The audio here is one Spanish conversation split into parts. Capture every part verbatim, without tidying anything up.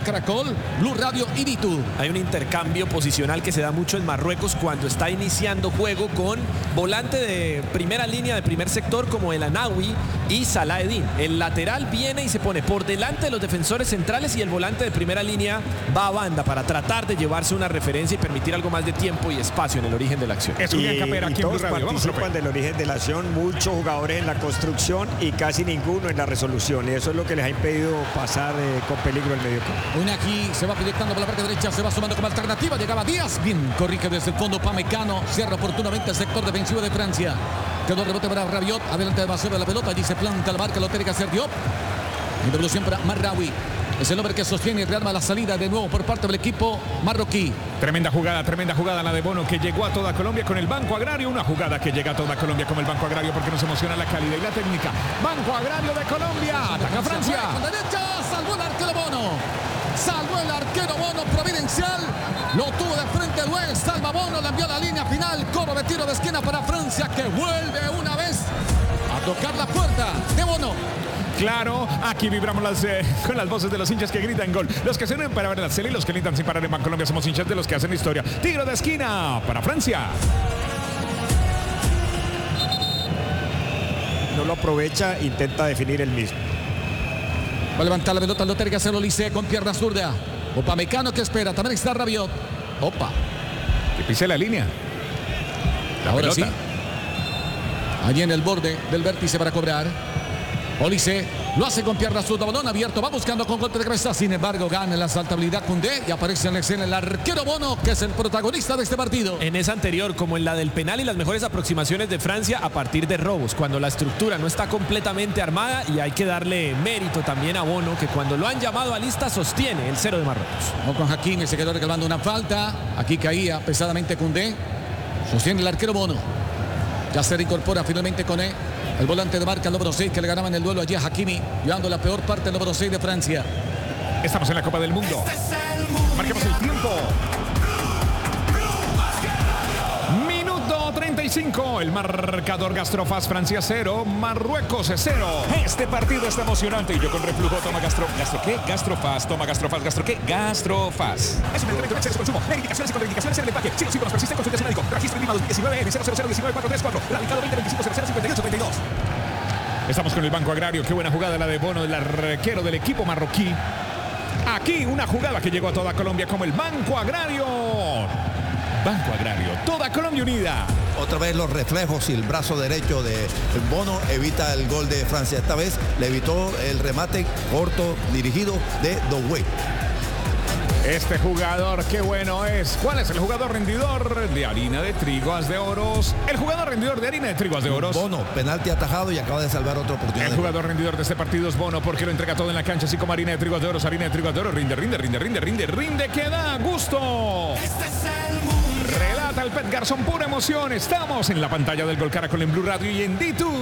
Caracol, Blue Radio y Ditu. Hay un intercambio posicional que se da mucho en Marruecos cuando está iniciando juego con volante de primera línea, de primer sector como el Anawi y Salah Eddin. El lateral viene y se pone por delante de los defensores centrales y el volante de primera línea va a banda para tratar de llevarse una referencia y permitir algo más de tiempo y espacio en el origen de la acción. Es un y, Capera y aquí en Blue todos Radio. Vamos, participan del origen de la acción, muchos jugadores en la construcción y casi ninguno en la resolución, y eso es lo que les ha impedido pasar eh, con peligro el medio campo. Una aquí se va proyectando por la parte derecha, se va sumando como alternativa, llegaba Díaz, bien, corrige desde el fondo Pamecano, cierra oportunamente el sector defensivo de Francia. Quedó el rebote para Rabiot, adelante de Basero de la pelota, allí se planta la marca, lo tiene que hacer Diop. Y devolución para Marraoui. Es el hombre que sostiene y rearma la salida de nuevo por parte del equipo marroquí. Tremenda jugada, tremenda jugada la de Bono que llegó a toda Colombia con el Banco Agrario. Una jugada que llega a toda Colombia con el Banco Agrario porque nos emociona la calidad y la técnica. Banco Agrario de Colombia. Ataca Francia. Con derecha, salvó el arquero Bono. Salvó el arquero Bono providencial. Lo tuvo de frente Luis. Salva Bono, la envió a la línea final. Cobro de tiro de esquina para Francia que vuelve una vez a tocar la puerta de Bono. Claro, aquí vibramos las, eh, con las voces de los hinchas que gritan gol. Los que se unen para ver la serie y los que gritan sin parar en Bancolombia. Somos hinchas de los que hacen historia. Tiro de esquina para Francia. No lo aprovecha, intenta definir el mismo. Va a levantar la pelota, lo tiene que hacer Olise con pierna zurda. Upamecano que espera, también está Rabiot. Opa. Que pise la línea. La Ahora pelota. sí. Allí en el borde del vértice para cobrar. Olise lo hace con pierna zurda, balón abierto, va buscando con golpe de cabeza, sin embargo gana la saltabilidad Koundé y aparece en la escena el arquero Bono, que es el protagonista de este partido. En esa anterior, como en la del penal y las mejores aproximaciones de Francia a partir de robos, cuando la estructura no está completamente armada, y hay que darle mérito también a Bono, que cuando lo han llamado a lista sostiene el cero de Marruecos. O con Hakimi, se quedó reclamando una falta, aquí caía pesadamente Koundé, sostiene el arquero Bono, ya se reincorpora finalmente con él. El volante de marca, el número seis, que le ganaba en el duelo allí a Hakimi, llevando la peor parte del número seis de Francia. Estamos en la Copa del Mundo. Marquemos el tiempo. Minuto treinta y cinco. El marcador Gastrofaz, Francia cero, Marruecos cero. Este partido está emocionante y yo con reflujo toma gastro... ¿Gastro qué? Gastrofaz. Toma Gastrofaz. ¿Gastro qué? Gastrofaz. Es un medicamento de exceso de consumo. Indicaciones y contraindicaciones en el empaque. Si los síntomas persisten, consulte a su médico. Registro I N I M A diecinueve N cero cero cero uno nueve cuatro tres cuatro. Radicado veinte veinticinco cero cero cincuenta y ocho treinta y dos. Estamos con el Banco Agrario. Qué buena jugada la de Bono, el arquero del equipo marroquí. Aquí una jugada que llegó a toda Colombia como el Banco Agrario. Banco Agrario, toda Colombia unida. Otra vez los reflejos y el brazo derecho de Bono evita el gol de Francia. Esta vez le evitó el remate corto dirigido de Doué. Este jugador, qué bueno es. ¿Cuál es el jugador rendidor de harina de triguas de oros? El jugador rendidor de harina de triguas de oros. Bono, penalti atajado y acaba de salvar otra oportunidad. El jugador rendidor de este partido es Bono porque lo entrega todo en la cancha, así como harina de triguas de oros, harina de triguas de oro. Rinde, rinde, rinde, rinde, rinde, rinde, que da gusto. Este es el mundo. Relata el Pet Garzón, pura emoción. Estamos en la pantalla del Gol Caracol en Blue Radio y en Ditu.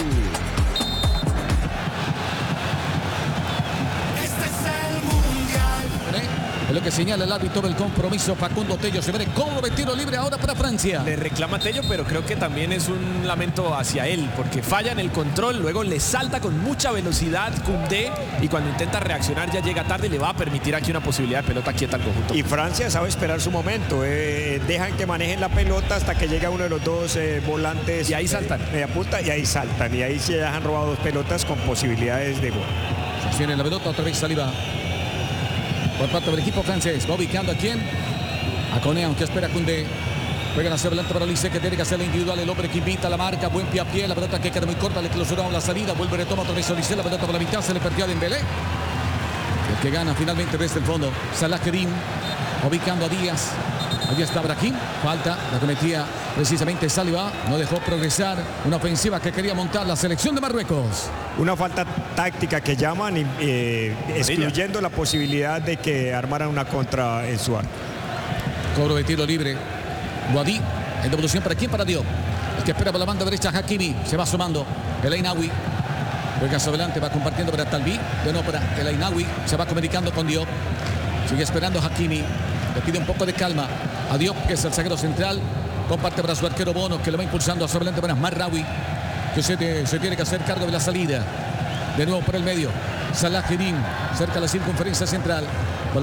Es lo que señala el árbitro del compromiso. Facundo Tello se ve cobro de tiro libre ahora para Francia. Le reclama Tello, pero creo que también es un lamento hacia él, porque falla en el control, luego le salta con mucha velocidad Koundé y cuando intenta reaccionar ya llega tarde y le va a permitir aquí una posibilidad de pelota quieta al conjunto. Y Francia sabe esperar su momento, eh, dejan que manejen la pelota hasta que llega uno de los dos eh, volantes. Y ahí saltan. Eh, media punta y ahí saltan, y ahí se han robado dos pelotas con posibilidades de gol. Sostiene la pelota, otra vez Saliba. Por parte del equipo francés, va ubicando a quién, a Koné, aunque espera Koundé. Juegan hacia adelante para Olise, que tiene que hacer la individual, el hombre que invita la marca, buen pie a pie, la pelota que queda muy corta, le clausuraron la salida, vuelve, retoma otra vez Olise, la pelota por la mitad, se le perdió a Dembélé. El que gana finalmente desde el fondo, Salah Kerim, ubicando a Díaz. Allí está Brahim, falta, la cometía precisamente Saliba, no dejó progresar una ofensiva que quería montar la selección de Marruecos. Una falta táctica que llaman, eh, excluyendo la posibilidad de que armaran una contra en su arco. Cobro de tiro libre. Guadí, en devolución para quién, para Diop. El que espera por la banda derecha, Hakimi, se va sumando. El Ainawi, juega hacia adelante, va compartiendo para Talbi, de nuevo para el Ainawi, se va comunicando con Diop. Sigue esperando Hakimi, le pide un poco de calma a Diop, que es el zaguero central. Comparte para su arquero Bono, que lo va impulsando hacia adelante para Marraoui, que se, te, se tiene que hacer cargo de la salida. De nuevo por el medio, Salah Kerim, cerca de la circunferencia central.